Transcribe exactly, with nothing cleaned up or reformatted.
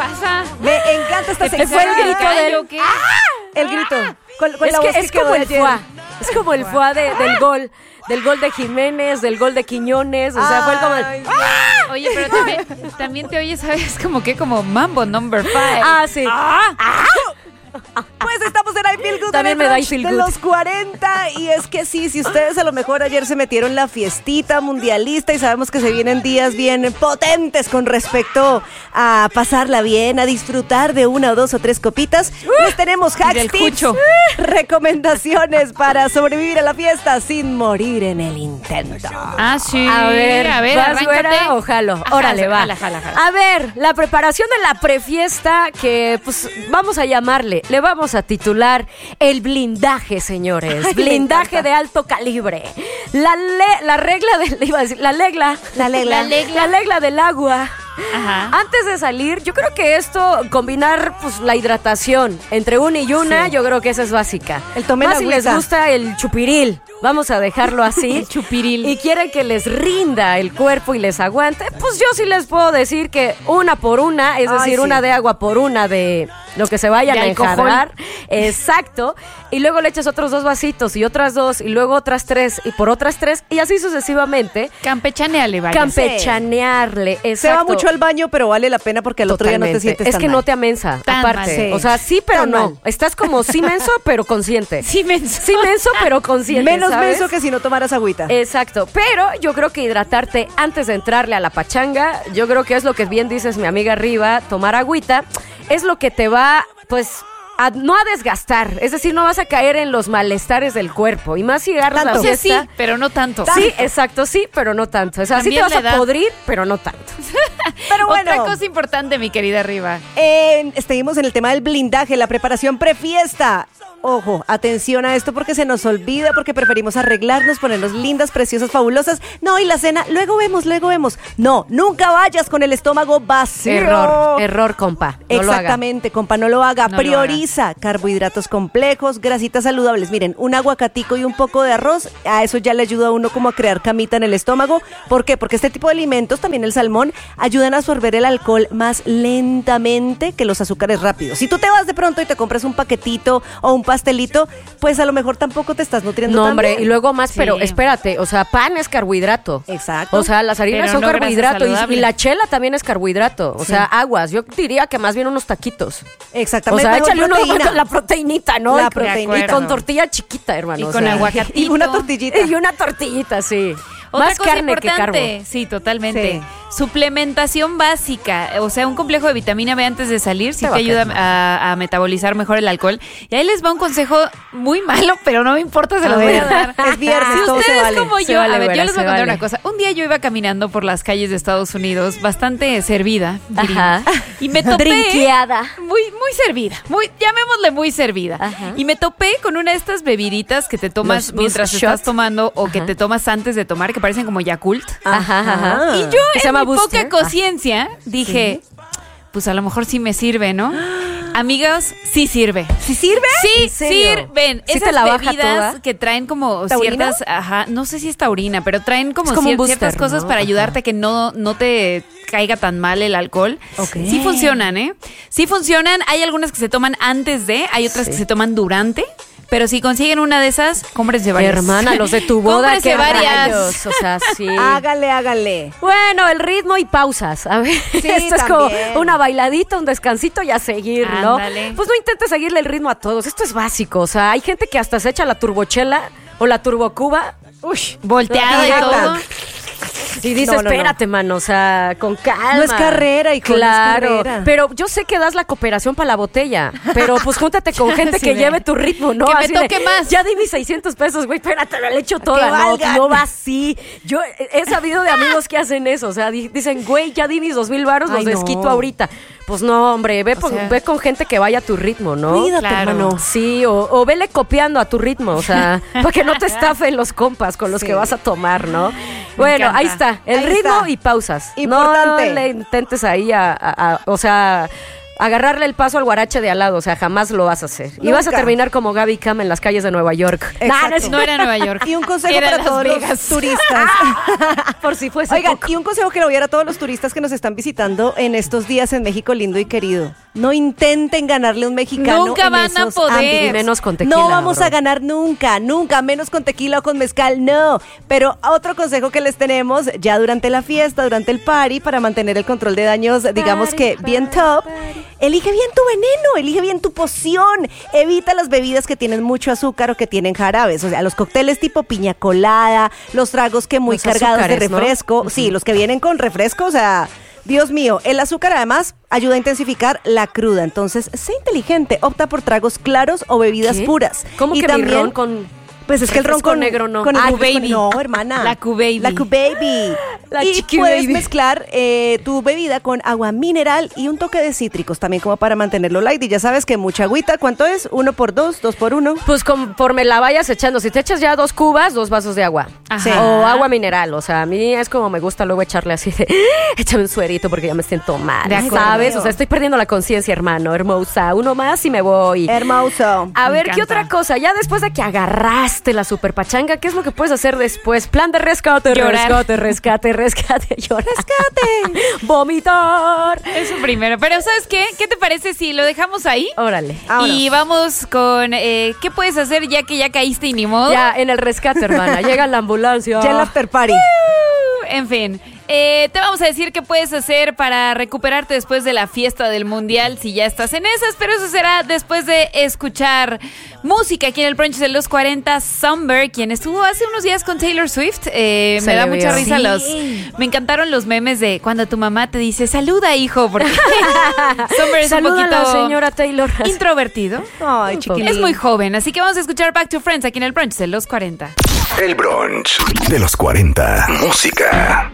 pasa? Me encanta esta sección. ¿Fue el grito del... ¿Qué? El grito. Con, con es la que voz es que como el ayer. fuá. Es como el fuá de, del gol. Del gol de Jiménez, del gol de Quiñones. O sea, fue como el... Ay, Oye, pero también, también te oyes, ¿sabes? Como que como Mambo Number Five. Ah, sí. Pues estamos en I Feel Good, También en me el da brunch I Feel de Good. los cuarenta. Y es que sí, si ustedes a lo mejor ayer se metieron la fiestita mundialista y sabemos que se vienen días bien potentes con respecto a pasarla bien, a disfrutar de una o dos o tres copitas, pues tenemos hacks, del tips, cucho. recomendaciones para sobrevivir a la fiesta sin morir en el intento. Ah, sí. A ver, a ver, ¿vas, arráncate. güera, o jalo? Ajá, Órale, va. jala, jala, jala. A ver, la preparación de la prefiesta que, pues, vamos a llamarle, le vamos a titular el blindaje, señores. Ay, me Blindaje encanta. de alto calibre. La, le- la regla del, iba a decir, la legla. La legla. La legla, la legla del agua. Ajá. Antes de salir, yo creo que esto, combinar pues la hidratación entre una y una, Sí. yo creo que esa es básica. El tomen Más si les agüita. gusta el chupiril, vamos a dejarlo así. El chupiril. Y quieren que les rinda el cuerpo y les aguante, pues yo sí les puedo decir que una por una, es Ay, decir, sí. una de agua por una de lo que se vayan De a alcohol. enjarrar. Exacto. Y luego le echas otros dos vasitos y otras dos y luego otras tres y por otras tres y así sucesivamente. Campechaneale, vaya. Campechanearle, exacto. Se va mucho al baño, pero vale la pena porque al otro día no te Totalmente. sientes Es tan que mal. no te amensa, Tan aparte. mal, sí. O sea, sí, pero Tan no. mal. Estás como sí menso, pero consciente. Sí, menso. Sí menso, pero consciente, Menos ¿sabes? menso que si no tomaras agüita. Exacto, pero yo creo que hidratarte antes de entrarle a la pachanga, yo creo que es lo que bien dices mi amiga arriba, tomar agüita, es lo que te va, pues, a, no a desgastar, es decir, no vas a caer en los malestares del cuerpo, y más si agarras Tanto. la O sea, sí, fiesta. pero no tanto. Sí, exacto, sí, pero no tanto. O sea, sí te También vas la a edad. podrir, pero no tanto. Pero bueno, Otra cosa importante, mi querida Riva. en- seguimos en el tema del blindaje, la preparación prefiesta. Ojo, atención a esto porque se nos olvida, porque preferimos arreglarnos, ponernos lindas, preciosas, fabulosas. No, y la cena, luego vemos, luego vemos. No, nunca vayas con el estómago vacío. Error, error, compa. No lo haga. Exactamente, compa, no lo haga. No lo Prioriza carbohidratos complejos, grasitas saludables. Miren, un aguacatico y un poco de arroz, a eso ya le ayuda a uno como a crear camita en el estómago. ¿Por qué? Porque este tipo de alimentos, también el salmón, ayudan a absorber el alcohol más lentamente que los azúcares rápidos. Si tú te vas de pronto y te compras un paquetito o un pastelito, pues a lo mejor tampoco te estás nutriendo No, tan hombre, bien. y luego más, Sí. pero espérate, o sea, pan es carbohidrato. Exacto. O sea, las harinas Pero son no grasas carbohidrato y, saludables. y la chela también es carbohidrato. O sea, aguas. Yo diría que más bien unos taquitos. O Exactamente. sea, mejor échale uno proteína. con la proteinita, ¿no? La Y con- proteinita. Y con tortilla chiquita, hermano. Y o con sea. aguacatito. Y una tortillita. Y una tortillita, sí. Otra Más cosa carne que carbo. importante, sí, totalmente. Sí. Suplementación básica, o sea, un complejo de vitamina B antes de salir sí Te te va a ayuda caer a, a metabolizar mejor el alcohol. Y ahí les va un consejo muy malo, pero no me importa, se A los voy a ver, dar. es viernes, Si todo se ustedes vale. como Se yo, vale, a ver, güera, yo les voy a se contar vale. una cosa. Un día yo iba caminando por las calles de Estados Unidos, bastante servida, diría, Ajá. y me topé Drinkeada. muy, muy servida, muy, llamémosle muy servida. Ajá. Y me topé con una de estas bebiditas que te tomas Los mientras Boost estás Shot. tomando o que Ajá. te tomas antes de tomar, que parecen como Yakult. Ajá, ajá. Ah. Y yo, Que se en llama mi Booster. poca conciencia, dije, pues a lo mejor sí me sirve, ¿no? Amigos, sí sirve. ¿Sí sirve? Sí, ¿En serio? sirven. ¿Sí Esas te la baja bebidas toda? que traen como ¿Taurina? ciertas, ajá, no sé si es taurina, pero traen como, Es como un cier- booster, ciertas cosas ¿no? para Ajá. ayudarte a que no, no te caiga tan mal el alcohol. Ok. Sí funcionan, ¿eh? Sí funcionan. Hay algunas que se toman antes de, hay otras que se toman durante. Pero si consiguen una de esas, cómprense varias. Hermana, los de tu boda, Cómprense qué varias. rayos. O sea, sí. Hágale, hágale. Bueno, el ritmo y pausas. A ver, esto es como también. una bailadita, un descansito y a seguir, ¿no? Ándale. Pues no intentes seguirle el ritmo a todos. Esto es básico. O sea, hay gente que hasta se echa la turbochela o la turbocuba. Uy, Volteada y Ajá. todo. y dices, No, no, no. espérate, mano, o sea, con calma. No es carrera, hijo, no es Claro, carrera. pero yo sé que das la cooperación para la botella, pero pues júntate con gente Sí, que ve. lleve tu ritmo, ¿no? Que me Así de, toque más. Ya di mis seiscientos pesos, güey, espérate, lo he hecho toda. Que No, valgan. no va así. Yo he he sabido de amigos que hacen eso, o sea, di- dicen, güey, ya di mis dos mil varos, los Ay, no. desquito ahorita. Pues no, hombre, ve, O por- sea- ve con gente que vaya a tu ritmo, ¿no? Cuídate, Claro. hermano. Sí, o, o vele copiando a tu ritmo, o sea, para que no te estafen los compas con los Sí. que vas a tomar, ¿no? Bueno, encanta. ahí está, el Ahí ritmo está. y pausas. Importante. No le intentes ahí a, a- a- o sea, agarrarle el paso al guarache de al lado, o sea, jamás lo vas a hacer. Y Nunca. vas a terminar como Gaby Cam en las calles de Nueva York. Exacto. No, no era Nueva York. Y un consejo Era para Las todos Vegas. los turistas. Por si fuese Oigan, poco. y un consejo que le voy a dar a todos los turistas que nos están visitando en estos días en México lindo y querido. No intenten ganarle a un mexicano. Nunca en van a esos poder. ámbitos. Y menos con tequila, No vamos bro. a ganar nunca, nunca, menos con tequila o con mezcal, no. Pero otro consejo que les tenemos ya durante la fiesta, durante el party, para mantener el control de daños, digamos que bien top, elige bien tu veneno, elige bien tu poción. Evita las bebidas que tienen mucho azúcar o que tienen jarabes. O sea, los cócteles tipo piña colada, los tragos que muy Los cargados de azúcares, ¿no? refresco. Sí, los que vienen con refresco, o sea... Dios mío, el azúcar además ayuda a intensificar la cruda, entonces sé inteligente, opta por tragos claros o bebidas ¿Qué? puras. ¿Cómo Y que también, mi ron con...? Pues es que el ron refresco con negro no? con el Ah, refresco- Q-Baby. No, hermana. La Q-Baby. La Q-Baby. La y Chiqui puedes Baby. mezclar eh, tu bebida con agua mineral y un toque de cítricos también como para mantenerlo light. Y ya sabes que mucha agüita, ¿cuánto es? ¿Uno por dos? ¿Dos por uno? Pues conforme la vayas echando, si te echas ya dos cubas, dos vasos de agua. Ajá. Sí. O agua mineral, o sea, a mí es como me gusta luego echarle así de, échame un suerito porque ya me siento mal, De acuerdo. ¿sabes? O sea, estoy perdiendo la conciencia, hermano, hermosa. Uno más y me voy. Hermoso. A Me ver, ¿qué encanta. otra cosa? Ya después de que agarraste la super pachanga, ¿qué es lo que puedes hacer después? Plan de rescate, Llorar. rescate, rescate, rescate, llorar. Rescate. Vomitar. Eso primero. Pero ¿sabes qué? ¿Qué te parece si lo dejamos ahí? Órale. Vámonos. Y vamos con eh, ¿qué puedes hacer ya que ya caíste y ni modo? Ya, en el rescate, hermana. Llega la ambulancia. Ya el after party. En fin, eh, te vamos a decir qué puedes hacer para recuperarte después de la fiesta del mundial si ya estás en esas, pero eso será después de escuchar música aquí en el brunch de los cuarenta. Summer, quien estuvo hace unos días con Taylor Swift, eh, Se me da le mucha vio. risa Sí. los, me encantaron los memes de cuando tu mamá te dice saluda hijo, porque Summer es Saluda un a la poquito señora Taylor. introvertido. Ay, Un chiquilín. Es muy joven, así que vamos a escuchar Back to Friends aquí en el brunch de los cuarenta. El brunch de los cuarenta. Música.